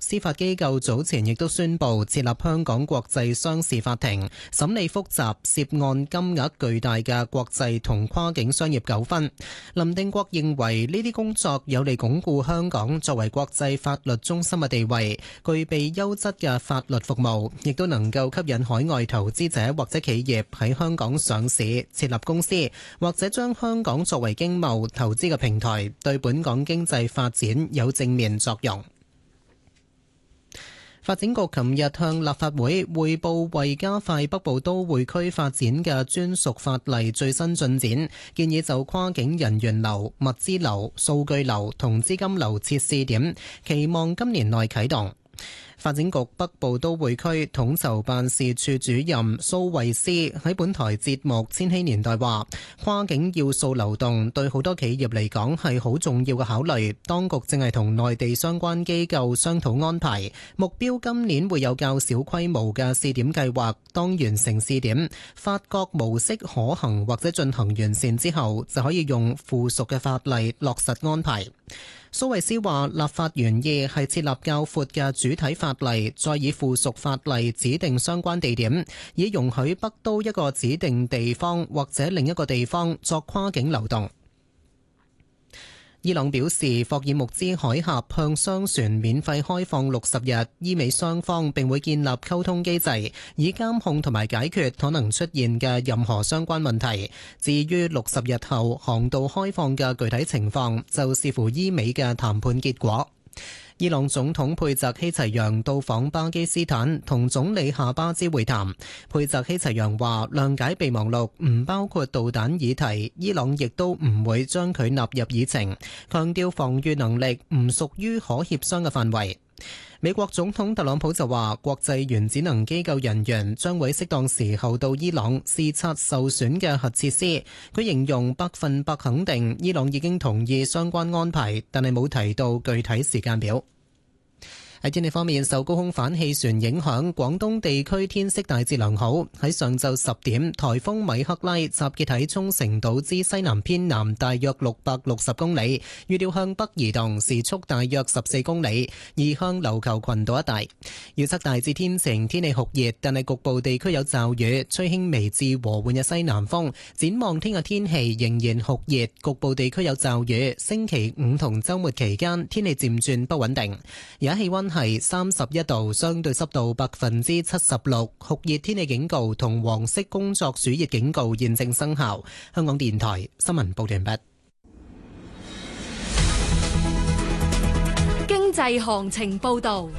司法機構早前亦都宣布設立香港國際商事法庭，審理複雜涉案金額巨大嘅國際同跨境商業糾紛。林定國認為呢啲工作有利鞏固香港作為國際法律中心嘅地位，具備優質嘅法律服務，亦都能夠吸引海外投資者或者企業喺香港上市設立公司，或者將香港作為經貿投資嘅平台，對本港經濟發展有正面作用。發展局琴日向立法會匯報為加快北部都會區發展嘅專屬法例最新進展，建議就跨境人員流、物資流、數據流同資金流設試點，期望今年內啟動。發展局北部都會區統籌辦事處主任蘇慧思喺本台節目《千禧年代》話，跨境要素流動對好多企業嚟講係好重要嘅考慮，當局正係同內地相關機構商討安排，目標今年會有較小規模嘅試點計劃，當完成試點，發覺模式可行或者進行完善之後，就可以用附屬嘅法例落實安排。蘇慧思話：立法原意係設立較闊嘅主體法例，再以附屬法例指定相關地點，以容許北都一個指定地方或者另一個地方作跨境流動。伊朗表示，霍爾木茲海峽向商船免費開放60日，伊美雙方並會建立溝通機制，以監控同埋解決可能出現嘅任何相關問題。至於60日後航道開放嘅具體情況，就視乎伊美嘅談判結果。伊朗總統佩澤希齊揚到訪巴基斯坦，同總理夏巴茲會談。佩澤希齊揚話，諒解備忘錄唔包括導彈議題，伊朗亦都唔會將佢納入議程，強調防禦能力唔屬於可協商嘅範圍。美國總統特朗普就話，國際原子能機構人員將會適當時候到伊朗視察受損嘅核設施。佢形容100%肯定伊朗已經同意相關安排，但係冇提到具體時間表。喺天氣方面，受高空反氣旋影響，廣東地區天色大致良好。喺上晝10點，颱風米克拉集結喺沖繩島之西南偏南大約660公里，預料向北移動，時速大約14公里，移向琉球群島一帶。預測大致天晴，天氣酷熱，但係局部地區有驟雨，吹輕微至和緩嘅西南風。展望聽日天氣仍然酷熱，局部地區有驟雨。星期五同週末期間天氣漸轉不穩定。而家氣溫係31度，相對濕度76%，酷熱天氣警告同黃色工作暑熱警告現正生效。香港電台新聞報道完畢。 經濟行情報道。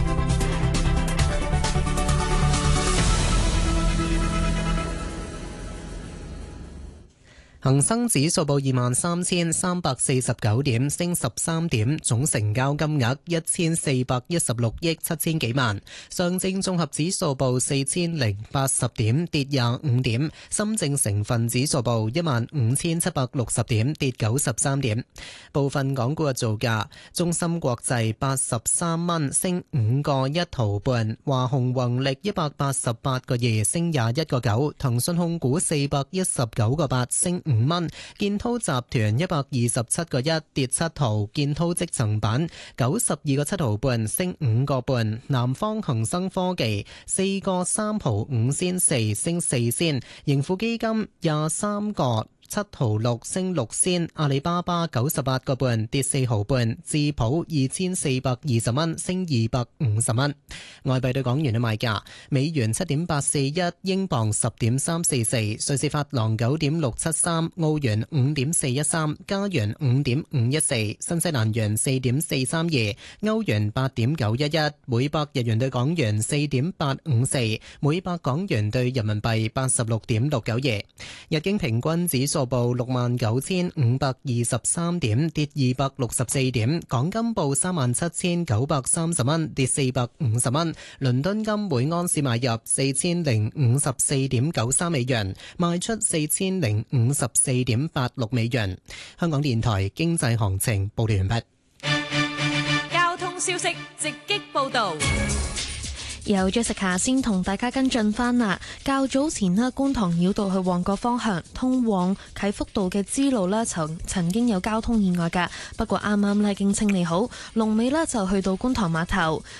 恒生指數報23,349點，升13點，總成交金額1416億7千幾萬。上證綜合指數報4080點，跌25點。深證成分指數報15760點，跌93點。部分港股嘅造價：中芯國際83蚊，升5個1毫半；華虹宏力188個2，升21個9；騰訊控股419個8，升5蚊，建滔集團127個1，跌7毫，建滔積層板92個7毫半，升5個半，南方恒生科技4個3毫5仙4，升4仙，盈富基金23個7毫6，升6仙，阿里巴巴98個半，跌4毫半，智普2420蚊，升250蚊。外幣對港元嘅賣價：美元7.841，英鎊10.344，瑞士法郎9.673，澳元5.413，加元5.514，新西蘭元4.432，歐元8.911，每百日元對港元4.854，每百港元對人民幣86.692。日經平均指數報69,523點，跌264點。港金報37,930蚊，跌450蚊。倫敦金每安士買入4054.93美元，賣出4054.86美元。香港電台經濟行情報道完畢。 交通消息直擊報道。 由 Jessica 先同大家跟進返啦。較早前咧，觀塘繞道去旺角方向通往啟福道嘅支路咧，曾經有交通意外㗎，不過啱啱咧已經清理好，龍尾咧就去到觀塘碼頭。